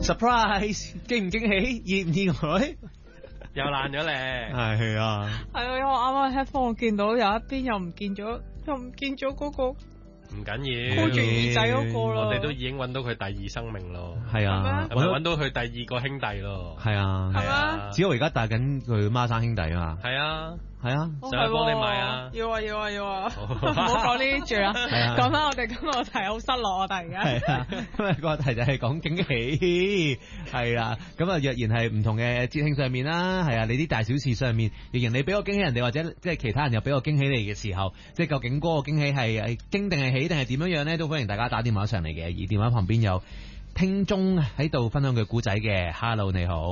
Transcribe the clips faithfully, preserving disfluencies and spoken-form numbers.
surprise 驚唔驚喜，意唔意外？ 又爛咗咧。 係啊。 係啊，因為我啱啱 headphone 我見到有一邊又唔見咗，又唔見咗嗰個。 唔緊要， 箍住耳仔嗰個咯。 我哋都已經揾到佢第二生命咯。 係啊， 係咪揾到佢第二個兄弟咯？ 係啊， 係啊。 只要而家帶緊佢孖生兄弟啊嘛。 係啊， 係啊， 想去幫你買啊！ 要啊要啊要啊！唔好講呢啲住啦，講翻我哋今個題好失落啊！突然間。 係啊，今日個題就係講驚喜，係啦。咁啊，若然係唔同嘅節慶上面啦，係啊，你啲大小事上面，若然你俾個驚喜人哋，或者即係其他人又俾個驚喜你嘅時候，即係究竟嗰個驚喜係係驚定係喜定係點樣樣咧？都歡迎大家打電話上嚟嘅，而電話旁邊有聽眾喺度分享佢故仔嘅。Hello， 你好。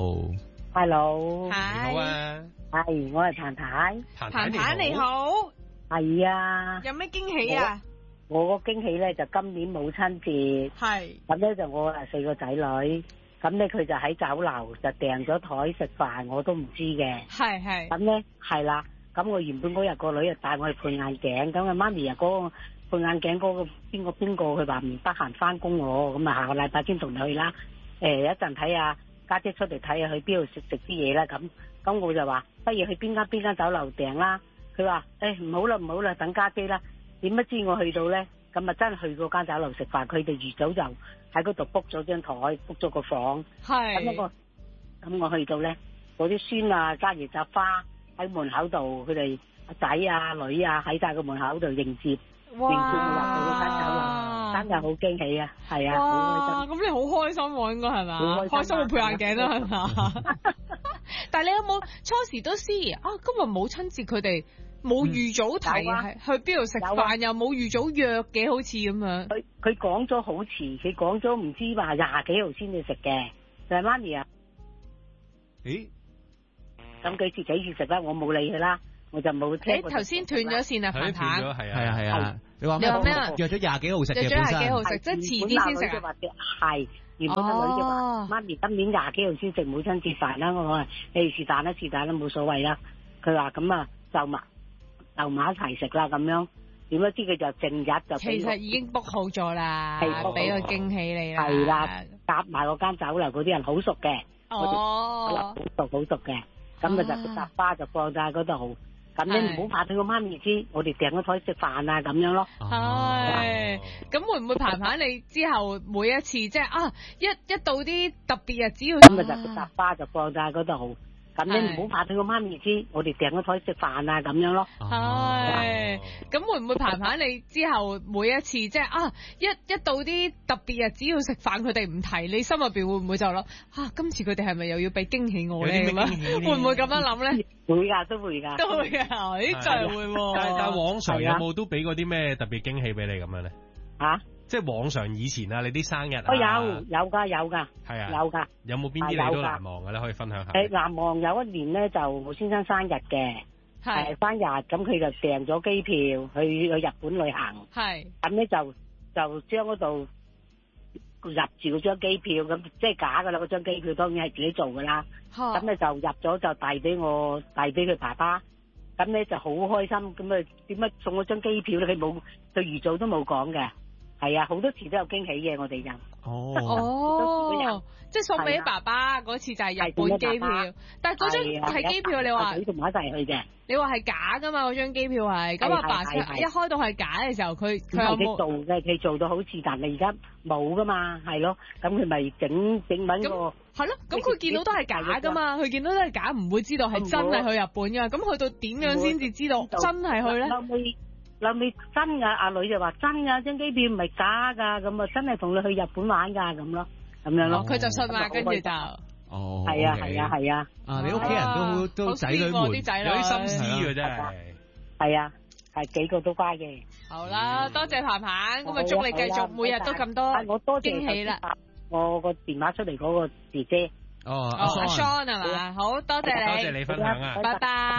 Hello， 你好啊。 係，我係彭太。 彭太你好。 係啊。 有咩驚喜啊？ 我個驚喜咧就今年母親節。 係。 咁咧就我係四個仔女，咁咧佢就喺酒樓就訂咗台食飯，我都唔知嘅。 係係。 咁咧係啦，咁我原本嗰日個女就帶我去配眼鏡，咁啊媽咪啊嗰個。配眼鏡嗰個邊個邊個佢話唔得閒翻工喎，咁啊下個禮拜先同你去啦。誒一陣睇下家姐出嚟睇下去邊度食食啲嘢啦。咁咁我就話不如去邊間邊間酒樓訂啦。佢話誒唔好啦唔好啦，等家姐啦。點不知我去到咧，咁啊真係去嗰間酒樓食飯，佢哋預早就喺嗰度 book 咗張台 book 咗個房。 係。 咁我咁我去到咧，嗰啲孫啊揸住紮花喺門口度，佢哋阿仔啊女啊喺晒個門口度迎接。 哇！ 迎接我入去嗰間酒樓，真係好驚喜啊！係啊，好開心。 咁你好開心喎，應該係嘛？ 好開心， 開心會配眼鏡啦，係嘛？但係你有冇初時都知啊？今日母親節佢哋冇預早提係去邊度食飯，又冇預早約嘅，好似咁樣。 佢佢講咗好遲，佢講咗唔知話廿幾號先至食嘅，就係媽咪啊。 咦？ 咁佢自己要食啦，我冇理佢啦。我就冇聽。 誒頭先斷咗線啊，彭太。 係啊係啊係啊。你話你話咩啊？ 約咗廿幾號食嘅本身。 約咗廿幾號食，即係遲啲先食啊。 係原本個女就話：媽咪今年廿幾號先食母親節飯啦。我話：誒是但啦是但啦，冇所謂啦。佢話咁啊，就埋就埋一齊食啦咁樣。點不知佢就正日就。 其實已經 book 好咗啦，俾個驚喜你啦。 係啦，夾埋嗰間酒樓嗰啲人好熟嘅。 哦。 好熟好熟嘅，咁啊就紮花就放晒嗰度。咁你唔好怕俾個媽咪知，我哋訂咗台食飯啊咁樣咯。 係，咁會唔會彭彭你之後每一次即係啊一一到啲特別日子要咁啊就紮花就放晒嗰度。咁你唔好怕俾個媽咪知，我哋訂咗台食飯啊咁樣咯。 係，咁會唔會彭彭你之後每一次即係啊一一到啲特別日子要食飯，佢哋唔提，你心入邊會唔會就諗啊今次佢哋係咪又要俾驚喜我咧咁樣？會唔會咁樣諗咧？ 會噶，都會噶， 都會噶，誒真係會喎。 但但往常有冇都俾過啲咩特別驚喜俾你咁樣咧？ 嚇！ 即係往常以前啊，你啲生日啊， 哦有有噶有噶， 係啊有噶。 有冇邊啲你都難忘嘅咧？可以分享下。 誒難忘有一年咧就我先生生日嘅，係生日咁佢就訂咗機票去去日本旅行， 係咁咧就就將嗰度入住嗰張機票，咁即係假噶啦，嗰張機票當然係自己做噶啦，咁咧就入咗就遞俾我遞俾佢爸爸，咁咧就好開心，咁啊點解送咗張機票咧？佢冇佢預早都冇講嘅。係啊，好多次都有驚喜嘅，我哋就哦哦，即係送俾爸爸嗰次就係日本機票，但係嗰張係機票，你話同埋一齊去嘅， 你話係假噶嘛？嗰張機票係咁，阿爸一開到係假嘅時候，佢佢有冇做嘅？佢做到好似，但係而家冇噶嘛，係咯，咁佢咪整整搵個係咯，咁佢見到都係假噶嘛，佢見到都係假，唔會知道係真係去日本噶，咁去到點樣先至知道真係去咧？ 後尾真噶，阿女就話真噶，張機票唔係假噶，咁啊真係同你去日本玩噶咁咯，咁樣咯。 佢就信啦，跟住就哦， 係啊係啊係啊。 啊，你屋企人都都仔女們有啲心思嘅真係。 係啊，係幾個都乖嘅。 好啦，多謝彭彭，咁啊祝你繼續每日都咁多驚喜啦。 我個電話出嚟嗰個姐姐。 哦， 阿 Sean 係嘛？好多謝你， 多謝你分享啊， 拜拜，拜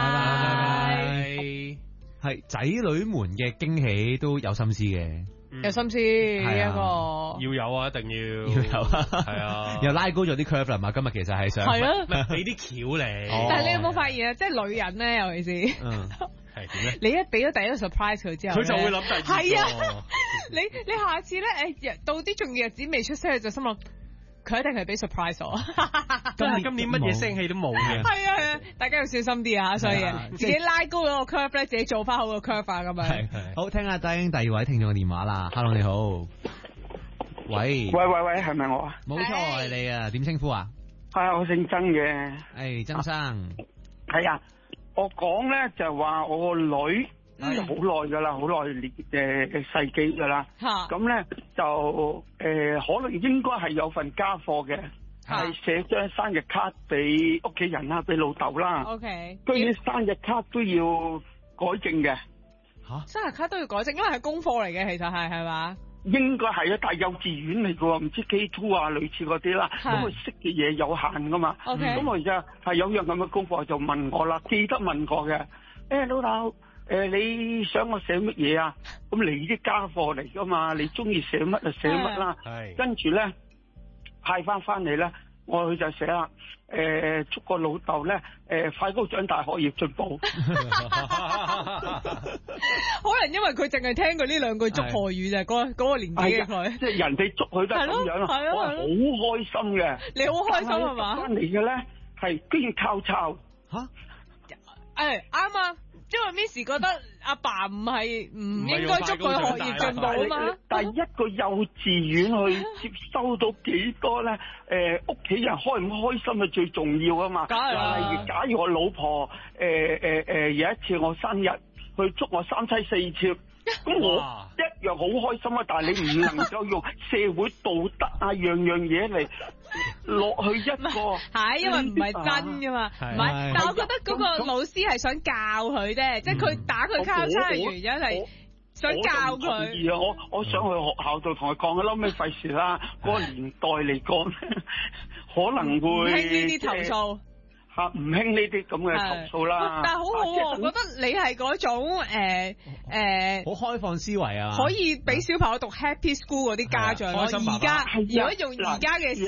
拜。係仔女們嘅驚喜都有心思嘅， 有心思一個要有啊，一定要要有啊， 係啊， 又拉高咗啲 curve 啦嘛。今日其實係想係啊， 俾啲橋嚟。 但係你有冇發現啊？即係女人咧，尤其是嗯係點咧？你一俾咗第一個 surprise 佢之後， 佢就會諗第二個。 係啊，你你下次咧誒到啲重要日子未出聲，就心諗佢一定係俾 surprise 我。 今年今年乜嘢聲氣都冇嘅。 係啊係啊，大家要小心啲啊，所以自己拉高咗個 curve 咧，自己做翻好個 curve 啊咁樣。 係好，聽下大英第二位聽眾嘅電話啦。Hello 你好，喂喂喂喂，係咪我啊？ 冇錯係你啊，點稱呼啊？ 係啊，我姓曾嘅。 誒，曾生。 係啊，我講咧就係話我個女好耐噶啦，好耐年誒世紀噶啦。 嚇。 咁咧就誒可能應該係有份家課嘅，係寫張生日卡俾屋企人啦，俾老豆啦。 OK。 居然生日卡都要改正嘅。 嚇！ 生日卡都要改正，因為係功課嚟嘅，其實係係嘛？ 應該係啊，但係幼稚園嚟嘅喎，唔知 K 二啊，類似嗰啲啦。咁佢識嘅嘢有限噶嘛。 OK。 咁我而家係有樣咁嘅功課就問我啦，記得問過嘅。誒老豆，誒你想我寫乜嘢啊？咁你啲家課嚟噶嘛，你中意寫乜就寫乜啦。 係。 跟住咧派翻翻嚟咧，我佢就寫啦。誒祝個老豆咧誒快高長大，學業進步。 可能因為佢淨係聽過呢兩句祝賀語就係嗰嗰個年紀嘅佢， 即係人哋祝佢都係咁樣啦，我係好開心嘅。 你好開心係嘛？ 翻嚟嘅咧係居然靠抄嚇， 誒啱啊！因為 Miss 覺得阿爸唔係唔應該祝佢學業進步啊嘛。 但係一個幼稚園去接收到幾多咧？誒屋企人開唔開心係最重要啊嘛。 梗係啦。 例如假如我老婆誒誒誒有一次我生日，去祝我三妻四妾。咁我一樣好開心啊！但係你唔能夠用社會道德啊樣樣嘢嚟落去一個係，因為唔係真噶嘛，唔係。但係我覺得嗰個老師係想教佢啫，即係佢打佢交叉嘅原因係想教佢。 啊！我我想去學校度同佢講，嬲尾費事啦。嗰個年代嚟講，可能會唔興呢啲投訴。 嚇唔興呢啲咁嘅投訴啦， 但係好好喎，我覺得你係嗰種誒誒好開放思維啊， 可以俾小朋友讀 Happy School 嗰啲家長咯。而家如果用而家嘅